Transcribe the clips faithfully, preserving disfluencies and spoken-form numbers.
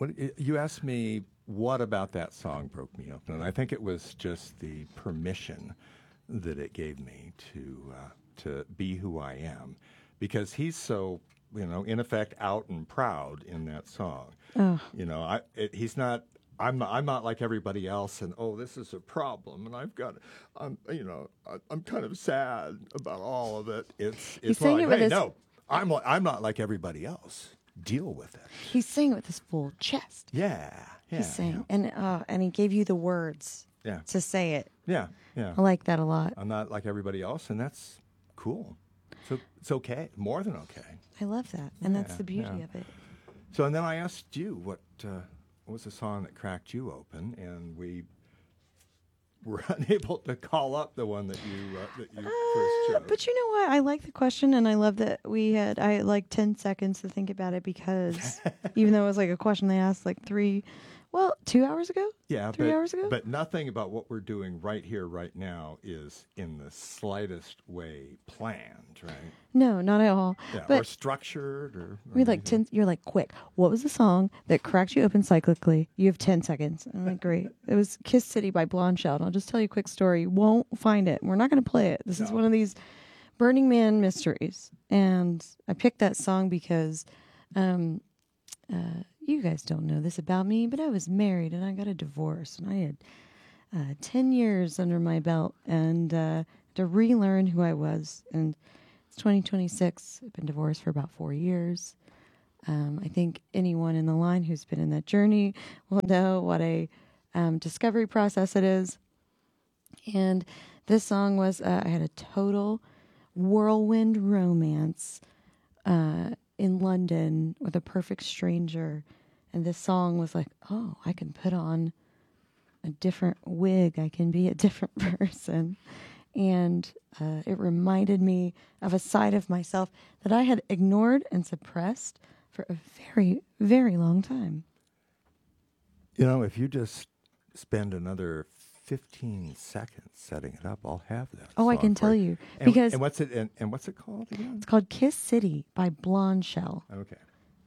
What you asked me, what about that song broke me open? And I think it was just the permission that it gave me to uh, to be who I am, because he's so, you know, in effect, out and proud in that song. Oh. You know, I it, he's not. I'm not, I'm not like everybody else, and oh, this is a problem, and I've got, I'm, you know, I, I'm kind of sad about all of it. It's, it's He's more saying like, it with hey, his- no, I'm, li- I'm not like everybody else. Deal with it. He's saying it with his full chest. Yeah, yeah. He's saying, and uh, and he gave you the words Yeah. to say it. Yeah, yeah. I like that a lot. I'm not like everybody else, and that's cool. So it's okay, more than okay. I love that, and that's Yeah, the beauty yeah. of it. So, and then I asked you what uh, what was the song that cracked you open, and we were unable to call up the one that you uh, that you first chose. But you know what? I like the question, and I love that we had I had like ten seconds to think about it, because even though it was like a question they asked like three, well, two hours ago. Yeah, three but, hours ago. But nothing about what we're doing right here, right now, is in the slightest way planned, right? No, not at all. Yeah, but or structured, or, or we like anything. ten. You're like, quick. What was the song that cracked you open cyclically? You have ten seconds. I'm like, great. It was "Kiss City" by Blonde Shell. And I'll just tell you a quick story. You won't find it. We're not going to play it. This is No. one of these Burning Man mysteries. And I picked that song because, um, uh, you guys don't know this about me, but I was married and I got a divorce, and I had uh, ten years under my belt, and uh, to relearn who I was. And it's twenty twenty-six. I've been divorced for about four years. Um, I think anyone in the line who's been in that journey will know what a um, discovery process it is. And this song was, uh, I had a total whirlwind romance uh, in London with a perfect stranger. And this song was like, oh, I can put on a different wig. I can be a different person. And uh, it reminded me of a side of myself that I had ignored and suppressed for a very, very long time. You know, if you just spend another fifteen seconds setting it up, I'll have that. Oh, I song can for tell you. you. And, Because and what's it? And, and what's it called again? it's called "Kiss City" by Blonde Shell. Okay.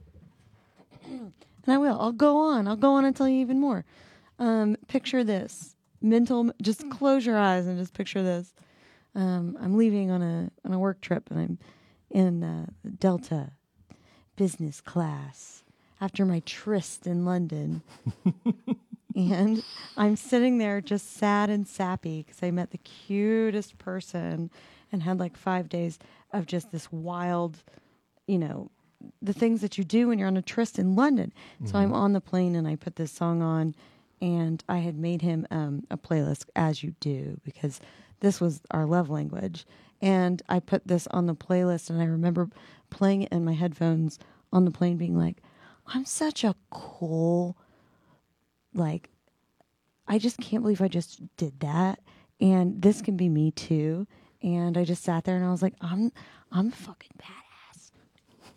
And I will. I'll go on. I'll go on and tell you even more. Um, picture this. Mental, just close your eyes and just picture this. Um, I'm leaving on a on a work trip, and I'm in uh, Delta business class after my tryst in London. And I'm sitting there just sad and sappy because I met the cutest person and had like five days of just this wild, you know, the things that you do when you're on a tryst in London. Mm-hmm. So I'm on the plane and I put this song on, and I had made him um, a playlist, as you do, because this was our love language. And I put this on the playlist, and I remember playing it in my headphones on the plane being like, I'm such a cool, like, I just can't believe I just did that. And this can be me too. And I just sat there and I was like, I'm, I'm fucking badass.